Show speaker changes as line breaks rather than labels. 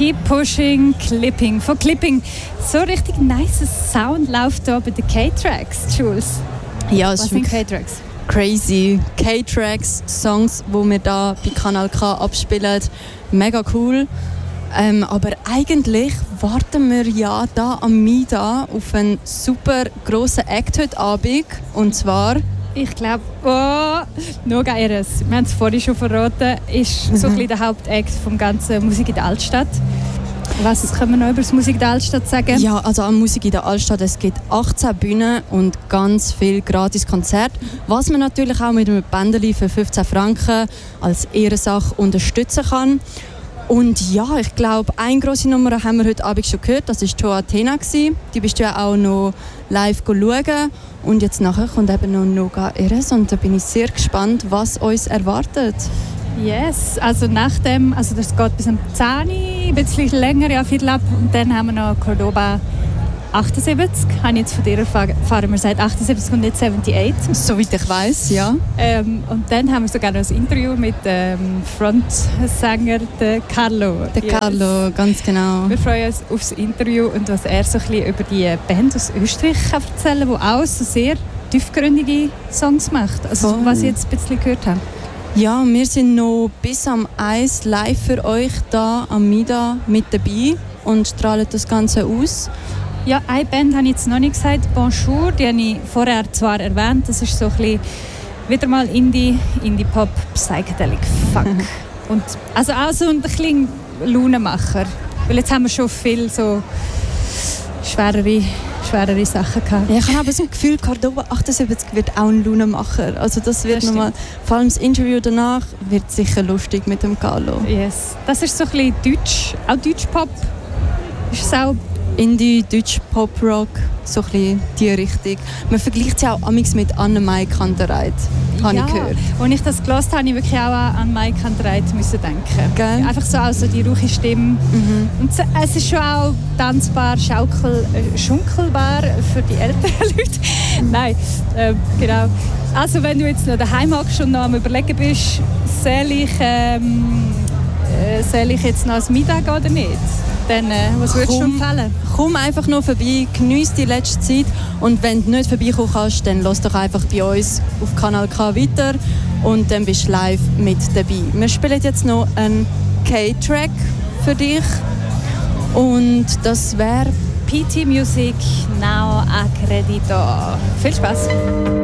Keep Pushing, Clipping. Von Clipping. So richtig nice Sound läuft hier bei den K-Tracks, Jules.
Ja, es
Was
ist
sind K-Tracks?
crazy. K-Tracks, Songs, die wir da bei Kanal K abspielen. Mega cool. Aber eigentlich warten wir ja da am Mida auf einen super grossen Act heute Abend. Und zwar...
Ich glaube, Noga Eres, wir haben es vorhin schon verraten, ist so ein bisschen der Hauptakt vom ganzen Musik in der Altstadt. Was können wir noch über das Musik in der Altstadt sagen?
Ja, also an Musik in der Altstadt, es gibt 18 Bühnen und ganz viel gratis Konzerte, was man natürlich auch mit einem Bändeli für 15 Franken als Ehrensache unterstützen kann. Und ja, ich glaube, eine grosse Nummer haben wir heute Abend schon gehört, das war Joe Athena. Die bist du ja auch noch live schauen. Und jetzt nachher kommt eben noch Noga Eres und da bin ich sehr gespannt, was uns erwartet.
Yes, also nach dem, also das geht bis um 10 Uhr, ein bisschen länger, ja, Viertel ab. Und dann haben wir noch Cordoba 78, habe ich jetzt von dir erfahren, wir sagt 78 und nicht 78.
Soweit ich weiss, ja.
Und dann haben wir sogar noch ein Interview mit dem Frontsänger Carlo.
Der Carlo, ganz genau.
Wir freuen uns auf das Interview und was er so ein bisschen über die Band aus Österreich kann erzählen kann, die auch so sehr tiefgründige Songs macht. Also was ich jetzt ein bisschen gehört habe.
Ja, wir sind noch bis am 1 live für euch da am Mida mit dabei und strahlen das Ganze aus.
Ja, eine Band habe ich jetzt noch nicht gesagt, Bonjour, die habe ich vorher zwar erwähnt, das ist so ein bisschen wieder mal Indie-Pop, Psychedelic Funk. Und also auch so ein bisschen Launenmacher, weil jetzt haben wir schon viel so schwerere Sachen gehabt.
Ja, ich habe aber so ein Gefühl, Cordoba 78 wird auch ein Launenmacher. Also das wird nochmal, vor allem das Interview danach, wird sicher lustig mit dem Carlo.
Yes, das ist so ein bisschen Deutsch, auch Deutsch-Pop ist es auch.
Indie, Deutsch, Pop, Rock, so ein bisschen die Richtung. Man vergleicht sie auch amigs mit Anne-Mai Kantereit, habe ich gehört.
Als ich das gelesen habe, habe ich wirklich auch an Mai Kantereit denken.
Gell?
Einfach so also die ruhige Stimme. Mhm. Und es ist schon auch tanzbar, schunkelbar für die älteren Leute. Nein, genau. Also wenn du jetzt noch daheim hockst und noch am Überlegen bist, soll ich jetzt noch ans Mittag oder nicht? Dann, was würdest du empfehlen?
Komm einfach nur vorbei, geniesse die letzte Zeit und wenn du nicht vorbeikommen kannst, dann lass doch einfach bei uns auf Kanal K weiter und dann bist du live mit dabei. Wir spielen jetzt noch einen K-Track für dich und das wäre
PT Music Now Accredito. Viel Spaß!